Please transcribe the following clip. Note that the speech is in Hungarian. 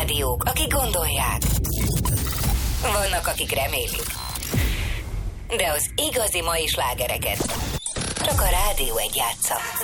rádiók, akik gondolják. Vannak, akik remélik. De az igazi mai slágereket csak a Rádió 1 játsza.